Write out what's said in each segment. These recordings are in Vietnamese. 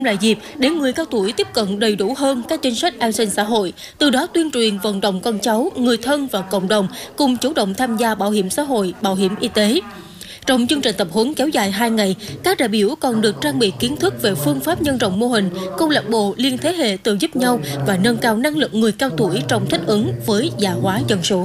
là dịp để người cao tuổi tiếp cận đầy đủ hơn các chính sách an sinh xã hội, từ đó tuyên truyền vận động con cháu, người thân và cộng đồng cùng chủ động tham gia bảo hiểm xã hội, bảo hiểm y tế. Trong chương trình tập huấn kéo dài 2 ngày, các đại biểu còn được trang bị kiến thức về phương pháp nhân rộng mô hình, câu lạc bộ liên thế hệ tự giúp nhau và nâng cao năng lực người cao tuổi trong thích ứng với già hóa dân số.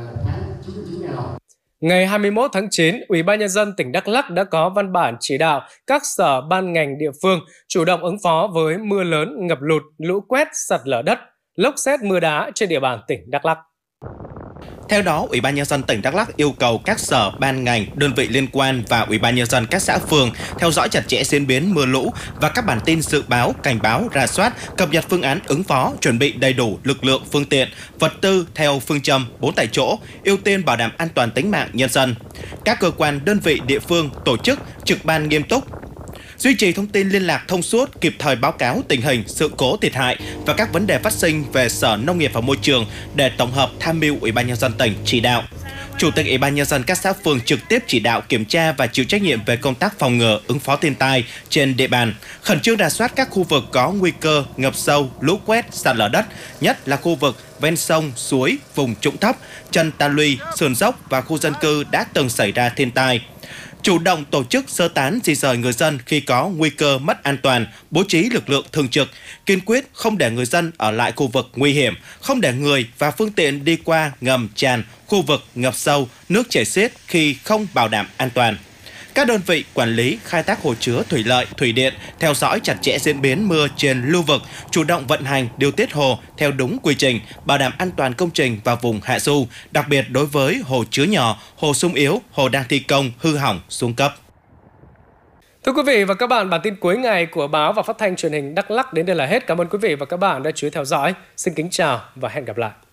Ngày 21 tháng 9, Ủy ban Nhân dân tỉnh Đắk Lắk đã có văn bản chỉ đạo các sở ban ngành địa phương chủ động ứng phó với mưa lớn, ngập lụt, lũ quét, sạt lở đất, lốc sét mưa đá trên địa bàn tỉnh Đắk Lắk. Theo đó, Ủy ban Nhân dân tỉnh Đắk Lắk yêu cầu các sở, ban ngành, đơn vị liên quan và Ủy ban Nhân dân các xã phường theo dõi chặt chẽ diễn biến mưa lũ và các bản tin dự báo, cảnh báo, rà soát, cập nhật phương án ứng phó, chuẩn bị đầy đủ lực lượng, phương tiện, vật tư theo phương châm 4 tại chỗ, ưu tiên bảo đảm an toàn tính mạng nhân dân. Các cơ quan, đơn vị địa phương tổ chức trực ban nghiêm túc, duy trì thông tin liên lạc thông suốt, kịp thời báo cáo tình hình, sự cố thiệt hại và các vấn đề phát sinh về Sở Nông nghiệp và Môi trường để tổng hợp tham mưu Ủy ban Nhân dân tỉnh chỉ đạo. Chủ tịch Ủy ban Nhân dân các xã phường trực tiếp chỉ đạo kiểm tra và chịu trách nhiệm về công tác phòng ngừa, ứng phó thiên tai trên địa bàn, khẩn trương rà soát các khu vực có nguy cơ ngập sâu, lũ quét, sạt lở đất, nhất là khu vực ven sông, suối, vùng trũng thấp, chân ta luy, sườn dốc và khu dân cư đã từng xảy ra thiên tai. Chủ động tổ chức sơ tán di dời người dân khi có nguy cơ mất an toàn, bố trí lực lượng thường trực, kiên quyết không để người dân ở lại khu vực nguy hiểm, không để người và phương tiện đi qua ngầm tràn, khu vực ngập sâu, nước chảy xiết khi không bảo đảm an toàn. Các đơn vị quản lý khai thác hồ chứa thủy lợi, thủy điện theo dõi chặt chẽ diễn biến mưa trên lưu vực, chủ động vận hành điều tiết hồ theo đúng quy trình, bảo đảm an toàn công trình và vùng hạ du, đặc biệt đối với hồ chứa nhỏ, hồ sung yếu, hồ đang thi công, hư hỏng, xuống cấp. Thưa quý vị và các bạn, bản tin cuối ngày của báo và phát thanh truyền hình Đắk Lắk đến đây là hết. Cảm ơn quý vị và các bạn đã chú ý theo dõi. Xin kính chào và hẹn gặp lại.